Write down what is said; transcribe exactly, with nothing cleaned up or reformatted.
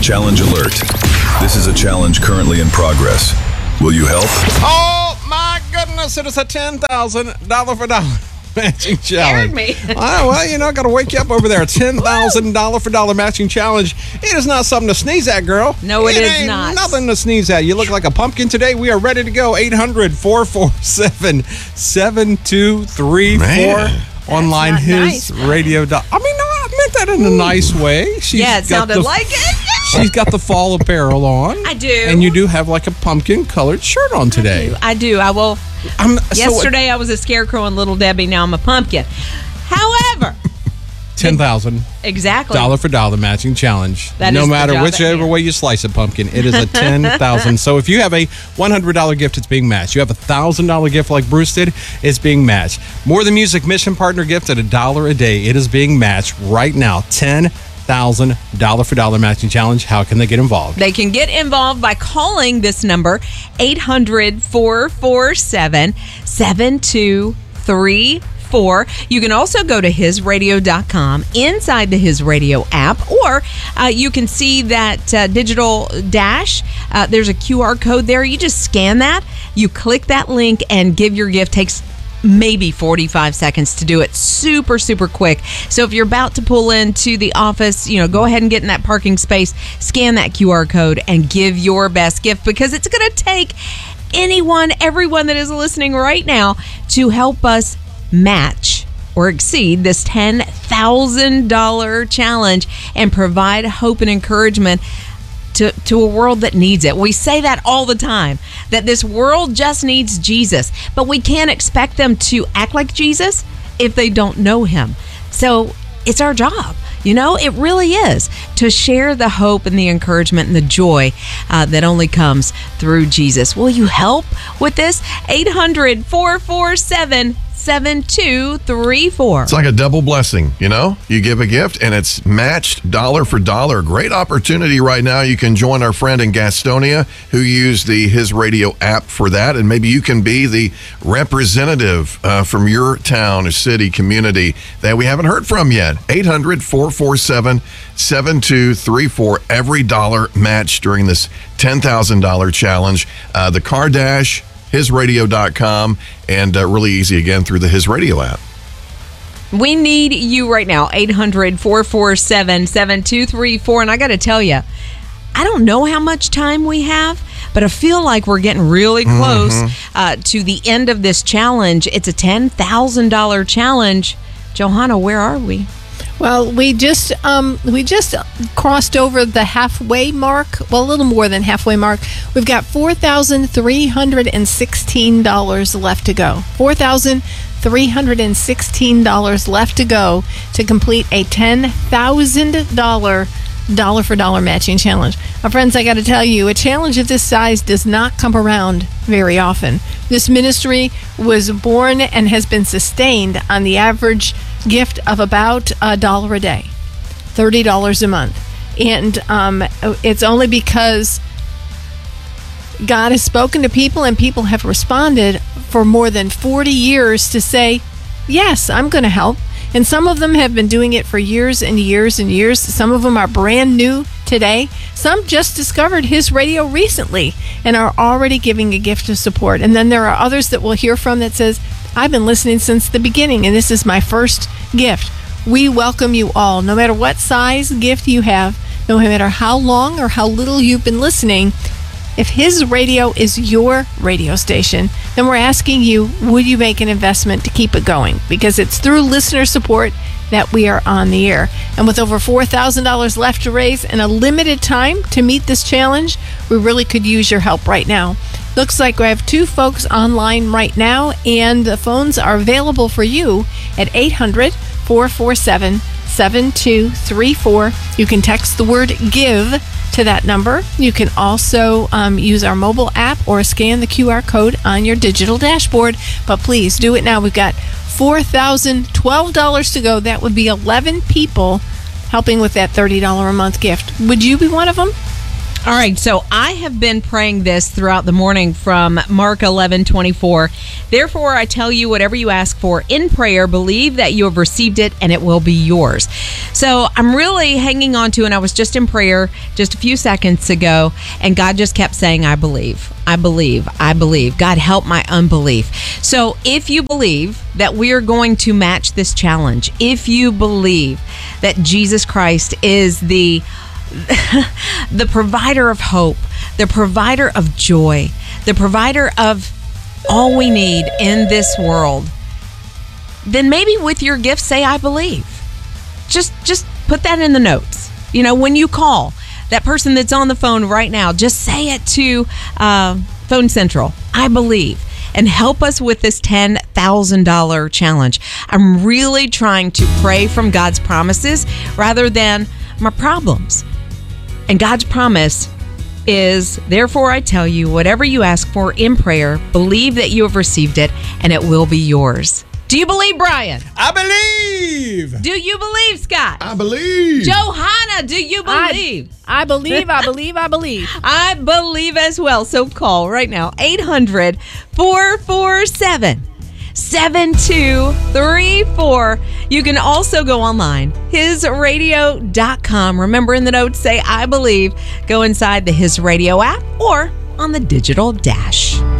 Challenge alert. This is a challenge currently in progress. Will you help? Oh, my goodness. It is a ten thousand dollars for dollar matching challenge. Scared me. Oh, well, you know, got to wake you up over there. ten thousand dollars for dollar matching challenge. It is not something to sneeze at, girl. No, it is ain't not. Nothing to sneeze at. You look like a pumpkin today. We are ready to go. eight hundred, four four seven, seven two three four. Man. Online not his nice, radio. Do- I mean, no, I meant that in a nice way. She's Yeah, it got sounded the- like it. She's got the fall apparel on. I do. And you do have like a pumpkin colored shirt on today. I do. I will. I'm, so Yesterday I was a scarecrow and Little Debbie. Now I'm a pumpkin. However, ten thousand exactly. dollar for dollar matching challenge. That no is the matter job at whichever hand. way you slice a pumpkin, it is a ten thousand. So if you have a one hundred dollar gift, it's being matched. You have a thousand dollar gift like Bruce did, it's being matched. More Than Music mission partner gift at a dollar a day. It is being matched right now. Ten thousand dollar for dollar matching challenge. How can they get involved? They can get involved by calling this number, eight hundred, four four seven, seven two three four. You can also go to his radio dot com inside the His Radio app, or uh, you can see that uh, digital dash. Uh, there's a Q R code there. You just scan that. You click that link and give your gift. Takes maybe forty-five seconds to do it. Super, super quick. So if you're about to pull into the office, you know, go ahead and get in that parking space, scan that Q R code, and give your best gift, because it's going to take anyone, everyone that is listening right now to help us match or exceed this ten thousand dollars challenge and provide hope and encouragement To, to a world that needs it. We say that all the time, that this world just needs Jesus, but we can't expect them to act like Jesus if they don't know him. So it's our job, you know, it really is, to share the hope and the encouragement and the joy uh, that only comes through Jesus. Will you help with this? eight hundred, four four seven, seven two three four. It's like a double blessing, you know? You give a gift and it's matched dollar for dollar. Great opportunity right now. You can join our friend in Gastonia who used the His Radio app for that, and maybe you can be the representative uh, from your town or city, community that we haven't heard from yet. eight hundred, four four seven, seven two three four. Every dollar matched during this ten thousand dollars challenge. Uh, the Car Dash, his radio dot com, and uh, really easy again through the His Radio app. We need you right now, eight hundred, four four seven, seven two three four. And I got to tell you, I don't know how much time we have, but I feel like we're getting really close mm-hmm. uh, to the end of this challenge. It's a ten thousand dollars challenge. Johanna, where are we? Well, we just um, we just crossed over the halfway mark. Well, a little more than halfway mark. We've got four thousand three hundred sixteen dollars left to go. four thousand three hundred sixteen dollars left to go to complete a ten thousand dollars dollar for dollar matching challenge. My friends, I got to tell you, a challenge of this size does not come around very often. This ministry was born and has been sustained on the average gift of about a dollar a day, thirty dollars a month. And um, it's only because God has spoken to people and people have responded for more than forty years to say, yes, I'm going to help. And some of them have been doing it for years and years and years. Some of them are brand new today. Some just discovered His Radio recently and are already giving a gift of support. And then there are others that we'll hear from that says, I've been listening since the beginning and this is my first gift. We welcome you all, no matter what size gift you have, no matter how long or how little you've been listening. If His Radio is your radio station, then we're asking you, would you make an investment to keep it going? Because it's through listener support that we are on the air. And with over four thousand dollars left to raise and a limited time to meet this challenge, we really could use your help right now. Looks like we have two folks online right now, and the phones are available for you at eight hundred, four four seven, seven two three four. You can text the word GIVE to that number. You can also um, use our mobile app or scan the Q R code on your digital dashboard. But please do it now. We've got four thousand twelve dollars to go. That would be eleven people helping with that thirty dollars a month gift. Would you be one of them? All right, so I have been praying this throughout the morning from Mark eleven twenty-four. Therefore, I tell you, whatever you ask for in prayer, believe that you have received it and it will be yours. So I'm really hanging on to, and I was just in prayer just a few seconds ago, and God just kept saying, I believe, I believe, I believe. God, help my unbelief. So if you believe that we are going to match this challenge, if you believe that Jesus Christ is the the provider of hope, the provider of joy, the provider of all we need in this world, then maybe with your gift, say, I believe. Just, just put that in the notes. You know, when you call that person that's on the phone right now, just say it to uh, Phone Central, I believe, and help us with this ten thousand dollars challenge. I'm really trying to pray from God's promises rather than my problems. And God's promise is, therefore I tell you, whatever you ask for in prayer, believe that you have received it and it will be yours. Do you believe, Brian? I believe. Do you believe, Scott? I believe. Johanna, do you believe? I, I believe, I believe, I believe. I believe as well. So call right now, eight hundred, four four seven, seven two three four. You can also go online, his radio dot com. Remember, in the notes, say, I believe. Go inside the His Radio app or on the digital dash.